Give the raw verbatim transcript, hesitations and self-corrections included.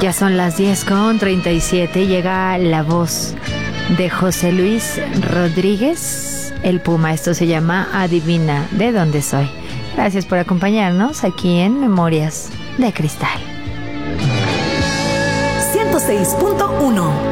Ya son las diez con treinta y siete. Llega la voz de José Luis Rodríguez, el Puma. Esto se llama Adivina de dónde soy. Gracias por acompañarnos aquí en Memorias de Cristal. ciento seis punto uno